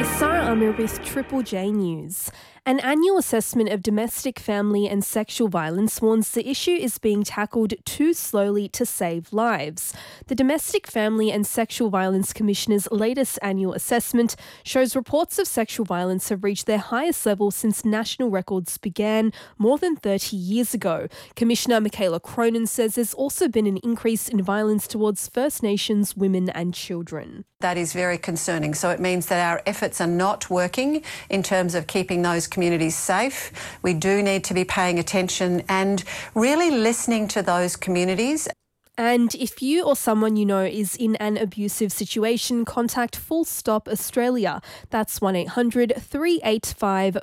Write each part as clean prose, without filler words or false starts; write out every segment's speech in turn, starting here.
Sarah Amir with Triple J News. An annual assessment of domestic, family and sexual violence warns the issue is being tackled too slowly to save lives. The Domestic, Family and Sexual Violence Commissioner's latest annual assessment shows reports of sexual violence have reached their highest level since national records began more than 30 years ago. Commissioner Michaela Cronin says there's also been an increase in violence towards First Nations women and children. That is very concerning. So it means that our efforts are not working in terms of keeping those communities safe. We do need to be paying attention and really listening to those communities. And if you or someone you know is in an abusive situation, contact Full Stop Australia. That's 1800 385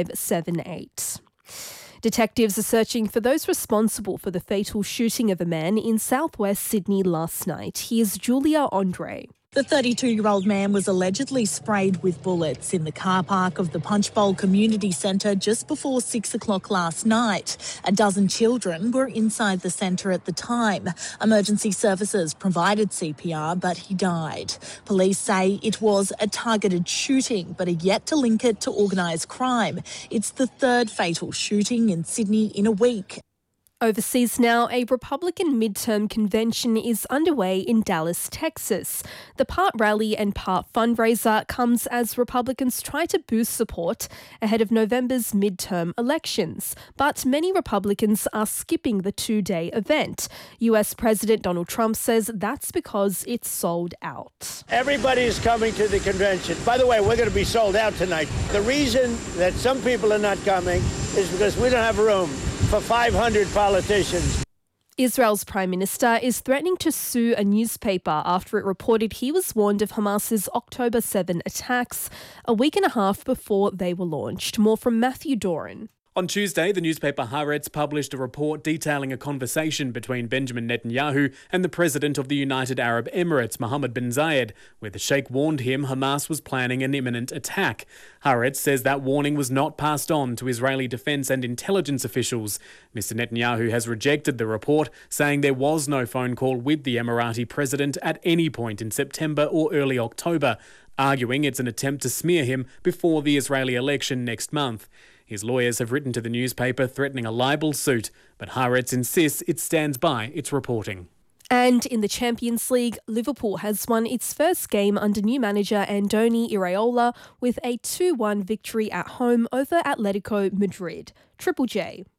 578. Detectives are searching for those responsible for the fatal shooting of a man in southwest Sydney last night. Here's Julia Andre. The 32-year-old man was allegedly sprayed with bullets in the car park of the Punchbowl Community Centre just before 6 o'clock last night. A dozen children were inside the centre at the time. Emergency services provided CPR, but he died. Police say it was a targeted shooting, but are yet to link it to organised crime. It's the third fatal shooting in Sydney in a week. Overseas now, a Republican midterm convention is underway in Dallas, Texas. The part rally and part fundraiser comes as Republicans try to boost support ahead of November's midterm elections. But many Republicans are skipping the two-day event. US President Donald Trump says that's because it's sold out. Everybody's coming to the convention. By the way, we're going to be sold out tonight. The reason that some people are not coming is because we don't have room for 500 politicians. Israel's Prime Minister is threatening to sue a newspaper after it reported he was warned of Hamas's October 7 attacks a week and a half before they were launched. More from Matthew Doran. On Tuesday, the newspaper Haaretz published a report detailing a conversation between Benjamin Netanyahu and the President of the United Arab Emirates, Mohammed bin Zayed, where the Sheikh warned him Hamas was planning an imminent attack. Haaretz says that warning was not passed on to Israeli defense and intelligence officials. Mr. Netanyahu has rejected the report, saying there was no phone call with the Emirati president at any point in September or early October, arguing it's an attempt to smear him before the Israeli election next month. His lawyers have written to the newspaper threatening a libel suit, but Haaretz insists it stands by its reporting. And in the Champions League, Liverpool has won its first game under new manager Andoni Iraola with a 2-1 victory at home over Atletico Madrid. Triple J.